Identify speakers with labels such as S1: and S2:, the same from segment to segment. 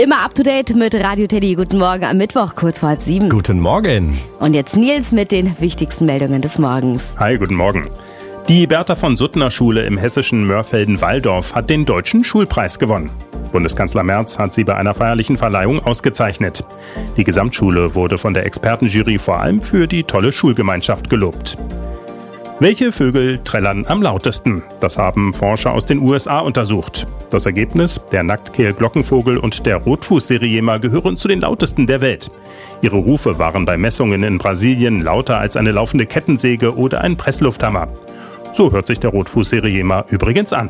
S1: Immer up to date mit Radio Teddy. Guten Morgen am Mittwoch, kurz vor 6:30.
S2: Guten Morgen.
S1: Und jetzt Nils mit den wichtigsten Meldungen des Morgens.
S3: Hi, guten Morgen. Die Bertha von Suttner Schule im hessischen Mörfelden-Walldorf hat den Deutschen Schulpreis gewonnen. Bundeskanzler Merz hat sie bei einer feierlichen Verleihung ausgezeichnet. Die Gesamtschule wurde von der Expertenjury vor allem für die tolle Schulgemeinschaft gelobt. Welche Vögel trällern am lautesten? Das haben Forscher aus den USA untersucht. Das Ergebnis: der Nacktkehl-Glockenvogel und der Rotfuß-Seriema gehören zu den lautesten der Welt. Ihre Rufe waren bei Messungen in Brasilien lauter als eine laufende Kettensäge oder ein Presslufthammer. So hört sich der Rotfuß-Seriema übrigens an.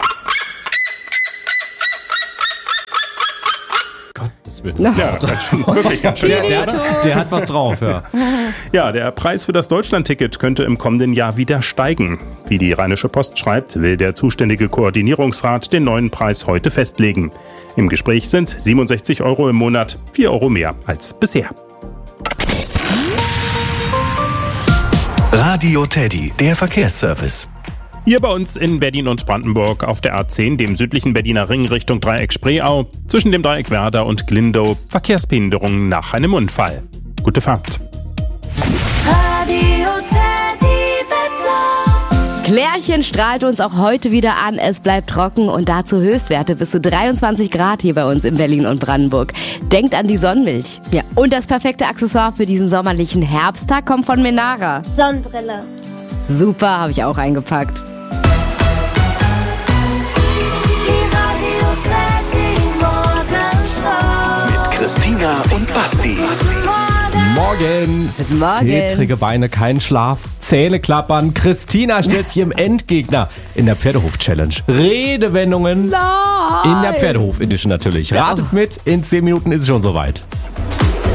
S3: Ja, ganz schön, wirklich ganz schön.
S2: Der hat was drauf, ja.
S3: Ja, der Preis für das Deutschlandticket könnte im kommenden Jahr wieder steigen. Wie die Rheinische Post schreibt, will der zuständige Koordinierungsrat den neuen Preis heute festlegen. Im Gespräch sind 67 Euro im Monat, 4 Euro mehr als bisher.
S4: Radio Teddy, der Verkehrsservice.
S3: Hier bei uns in Berlin und Brandenburg auf der A10, dem südlichen Berliner Ring Richtung Dreieck Spreeau, zwischen dem Dreieck Werder und Glindow, Verkehrsbehinderungen nach einem Unfall. Gute Fahrt.
S5: Radio Teddy Wetter.
S1: Klärchen strahlt uns auch heute wieder an. Es bleibt trocken und dazu Höchstwerte bis zu 23 Grad hier bei uns in Berlin und Brandenburg. Denkt an die Sonnenmilch. Ja, und das perfekte Accessoire für diesen sommerlichen Herbsttag kommt von Menara.
S6: Sonnenbrille.
S1: Super, habe ich auch eingepackt.
S4: Mit Christina und Basti.
S2: Morgen.
S1: Guten Morgen.
S2: Zittrige Beine, kein Schlaf, Zähne klappern. Christina stellt sich im Endgegner in der Pferdehof-Challenge. Redewendungen
S1: Nein.
S2: in der Pferdehof-Edition natürlich. Ratet mit, in 10 Minuten ist es schon soweit.